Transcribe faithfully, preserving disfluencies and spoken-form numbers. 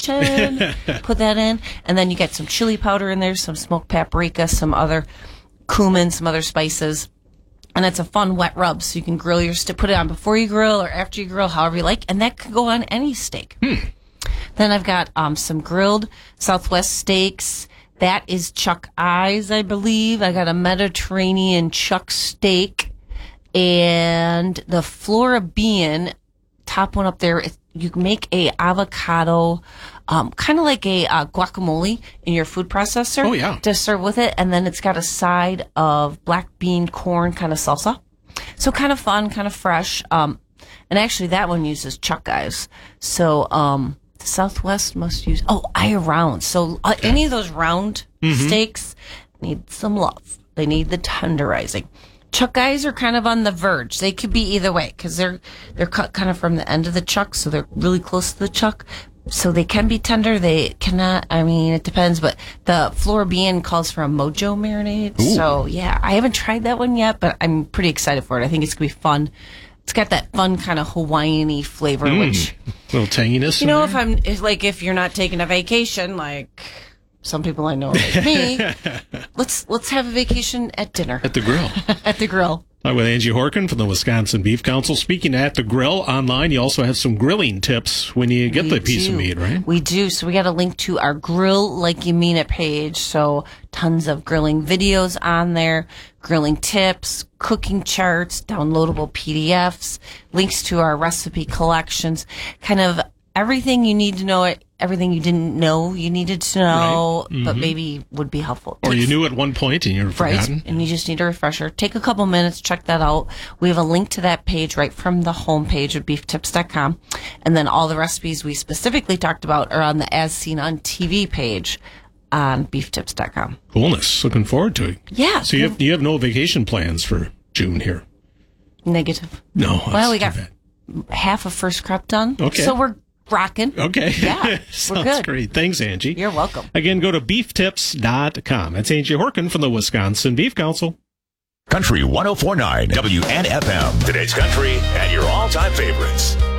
kitchen. Put that in. And then you get some chili powder in there, some smoked paprika, some other cumin, some other spices. And it's a fun wet rub, so you can grill your steak. Put it on before you grill or after you grill, however you like. And that could go on any steak. Hmm. Then I've got um, some grilled Southwest steaks. That is chuck eyes, I believe. I got a Mediterranean chuck steak. And the Flora Bean, top one up there, you can make a avocado, um, kind of like a uh, guacamole in your food processor. Oh, yeah. To serve with it. And then it's got a side of black bean corn kind of salsa. So kind of fun, kind of fresh. Um, and actually that one uses chuck eyes. So, um, the Southwest must use, oh, eye round. So uh, any of those round mm-hmm. steaks need some love. They need the tenderizing. Chuck eyes are kind of on the verge. They could be either way because they're they're cut kind of from the end of the chuck, so they're really close to the chuck. So they can be tender. They cannot. I mean, it depends. But the Flora Bean calls for a mojo marinade. Ooh. So yeah, I haven't tried that one yet, but I'm pretty excited for it. I think it's gonna be fun. It's got that fun kind of Hawaiian-y flavor, mm. which a little tanginess. You know, there. if I'm if, like if you're not taking a vacation, like some people I know like me, let's let's have a vacation at dinner at the grill. At the grill. Hi, with Angie Horkin from the Wisconsin Beef Council. Speaking at the grill online, you also have some grilling tips when you get we the piece do. of meat, right? We do. So we got a link to our Grill Like You Mean It page. So tons of grilling videos on there, grilling tips, cooking charts, downloadable P D Fs, links to our recipe collections, kind of everything you need to know it. Everything you didn't know you needed to know, right. mm-hmm. but maybe would be helpful. Or Takes, you knew at one point and you're forgotten. Right, and you just need a refresher. Take a couple minutes, check that out. We have a link to that page right from the homepage of beef tips dot com. And then all the recipes we specifically talked about are on the As Seen on T V page on beef tips dot com. Coolness. Looking forward to it. Yeah. So you have, you have no vacation plans for June here? Negative. No. Well, we got half of first crop done. Okay. So we're rocking. Okay. Yeah. Sounds we're good. great. Thanks, Angie. You're welcome. Again, go to beef tips dot com. That's Angie Horkin from the Wisconsin Beef Council. Country one oh four point nine W N F M. Today's country and your all-time favorites.